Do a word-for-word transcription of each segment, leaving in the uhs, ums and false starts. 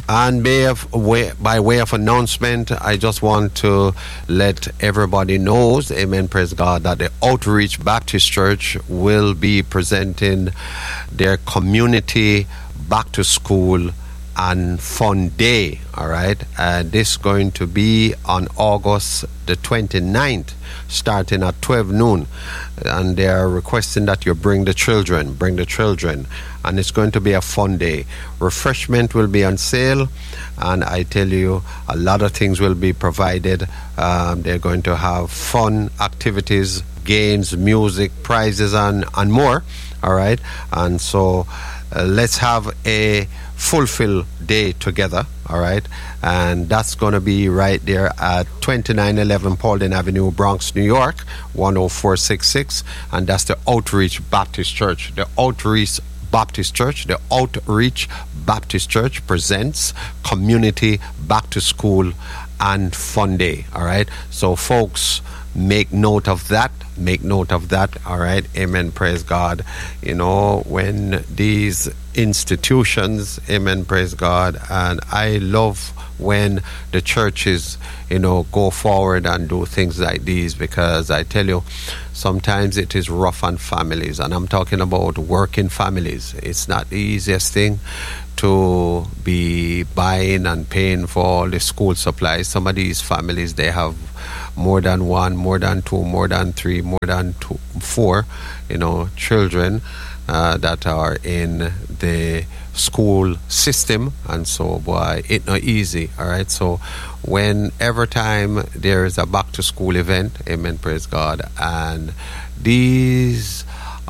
And by, of, way, by way of announcement, I just want to let everybody know, amen, praise God, that the Outreach Baptist Church will be presenting their community back to school and fun day, all right? And this is going to be on August the twenty-ninth, starting at twelve noon. And they are requesting that you bring the children, bring the children. And it's going to be a fun day. Refreshment will be on sale. And I tell you, a lot of things will be provided. Um, they're going to have fun activities, games, music, prizes, and, and more, all right? And so uh, let's have a fulfill day together, all right? And that's going to be right there at twenty-nine eleven Paulding Avenue, Bronx, New York, one oh four six six. And that's the Outreach Baptist Church. The Outreach Baptist Church, the Outreach Baptist Church presents Community Back to School and Fun Day, all right? So folks, make note of that. Make note of that, all right? Amen, praise God. You know, when these institutions, amen, praise God, and I love when the churches, you know, go forward and do things like these, because I tell you, sometimes it is rough on families, and I'm talking about working families. It's not the easiest thing to be buying and paying for all the school supplies. Some of these families, they have more than one, more than two, more than three, more than two, four, you know, children uh, that are in the school system. And so, boy, it's not easy, all right? So whenever time there is a back to school event, amen, praise God, and these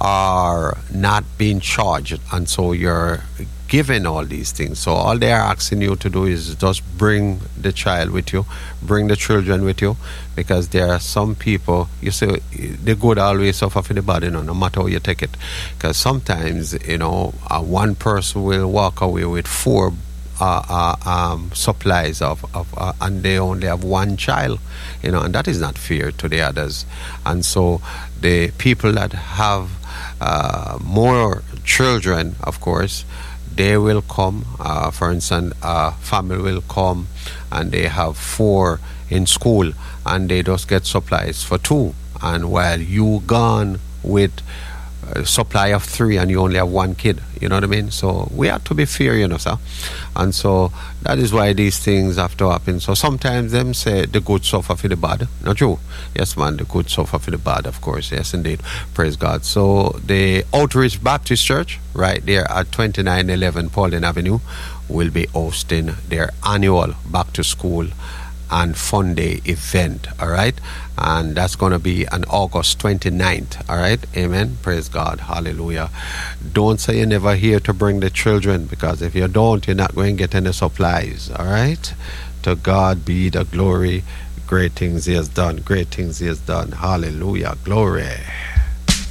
are not being charged, and so you're given all these things. So all they are asking you to do is just bring the child with you, bring the children with you, because there are some people, you see, the good always suffer for the bad, you know, no matter how you take it. Because sometimes, you know, uh, one person will walk away with four uh, uh, um, supplies of, of uh, and they only have one child, you know, and that is not fair to the others. And so the people that have uh, more children, of course, they will come, uh, for instance, a family will come and they have four in school and they just get supplies for two. And while you gone with a supply of three and you only have one kid, you know what I mean? So we have to be fair, you know, sir. And so that is why these things have to happen. So sometimes them say the good suffer for the bad. Not true. Yes, man, the good suffer for the bad, of course. Yes, indeed. Praise God. So the Outreach Baptist Church, right there at twenty-nine eleven Paulding Avenue, will be hosting their annual back to school and fun day event, all right? And that's going to be on August twenty-ninth, all right? Amen. Praise God. Hallelujah. Don't say you're never here to bring the children, because if you don't, you're not going to get any supplies, all right? To God be the glory. Great things he has done. Great things he has done. Hallelujah. Glory.